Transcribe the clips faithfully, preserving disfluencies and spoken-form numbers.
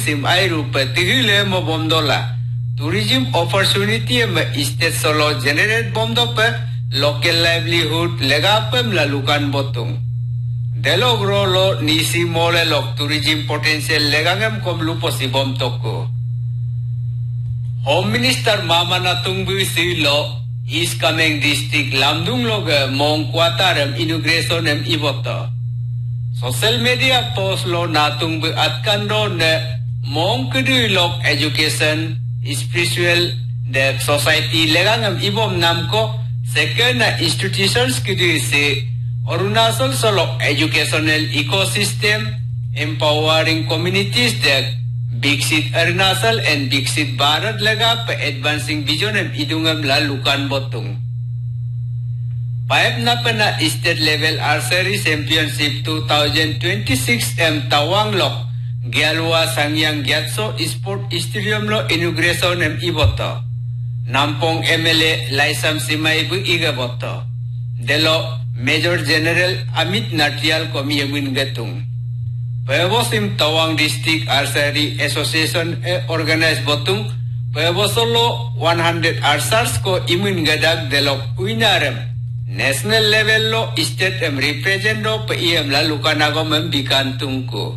sim ai rupa tihile mo bomdola. Tourism opportunity me state solo generate bomdope local livelihood legapem lalukan botung. Delogro lo nisi mole lok tourism potential legangem kom lupo si bom toko. Home Minister Mama Natungbu si lo East Kameng District Lamdung loge mong kuatarem inauguration em ibota. Social media post lo Natungbu atkando ne mong kedui lok education spiritual the society legangem ibom namko second institutions kedui si Arunachal solo educational ecosystem empowering communities that Biksit Arunachal and Biksit Bharat laga pa advancing vision em idungam lalukan botung. Paip na pa na state level archery championship twenty twenty-six em Tawang Lok Gyalwa Sangyang Gyatso Sport Stadium lo inauguration em iboto. Nampong M L A Laisam Simaibu igaboto. Delo Major General Amit Natyal Komiyamin Gatung. Pewosim Tawang District Archery Association e organize botung Pewosolo one hundred archers ko imun gadag delok winarem. National level lo state em represent do pe iem lalukanagom em bikantung ko.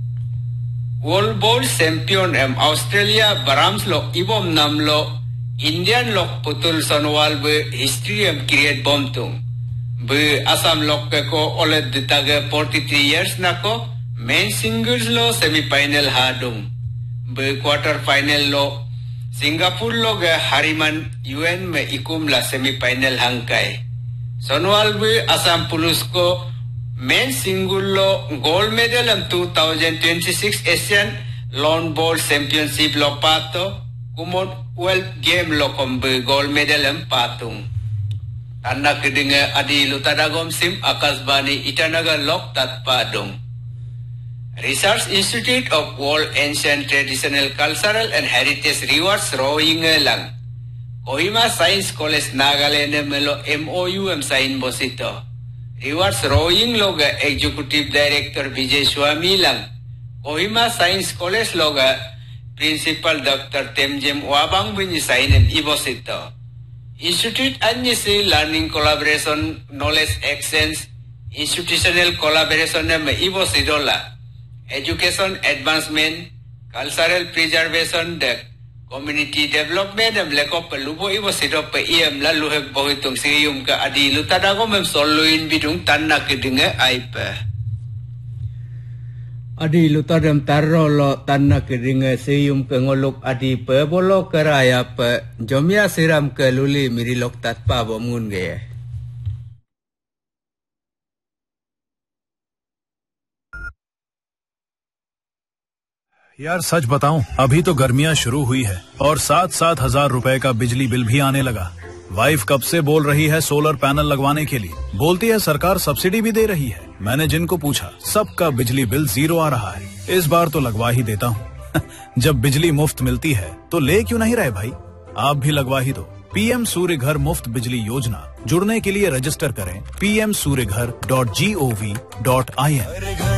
World Bowl Champion em Australia Barams lo ibom namlo Indian lok putul sonwal be history em create bomtung. Be Assam lok ko oled ditaga forty-three years nako main singles lo semi-final hadung. Be quarter final lo Singapore lo ga Hariman U N me ikum la semi-final hangkai. Sonwal be Assam Police ko main single lo gold medal em twenty twenty-six Asian Lawn Ball Championship lo pato Commonwealth Game lo kombe gold medal em patung. Tanna kedinga adi lutadagom sim akasbani itanaga lok tatpadong. Research Institute of World Ancient Traditional Cultural and Heritage Rewards rowing lang. Kohima Science College Nagaland melo M O U em sain bosito. Rewards rowing loga Executive Director Vijay Swami lang. Kohima Science College loga Principal Doctor Temjem Wabang bunyi sain em ibosito. Institute anyisi learning collaboration knowledge exchange institutional collaboration em ibosidola. Education advancement, cultural preservation, the community development em lekop pelubo ibo sidop pe iem lalu heb bohitung siyum ka adi lutadago mem soluin bidung tanna kedinga aipa. Adi lutadam tarro lo tanna kedinga siyum ke ngoluk adi pe bolo keraya pe jomia siram ke luli mirilok tatpa bomun ge. यार सच बताऊं, अभी तो गर्मियां शुरू हुई है और सात सात हजार रुपए का बिजली बिल भी आने लगा। वाइफ कब से बोल रही है सोलर पैनल लगवाने के लिए, बोलती है सरकार सब्सिडी भी दे रही है। मैंने जिनको पूछा सबका बिजली बिल जीरो आ रहा है। इस बार तो लगवा ही देता हूँ। जब बिजली मुफ्त मिलती है तो ले क्यों नहीं रहे भाई, आप भी लगवा ही दो। पीएम सूर्य घर मुफ्त बिजली योजना, जुड़ने के लिए रजिस्टर करें पी एम सूर्य घर dot G O V dot I N.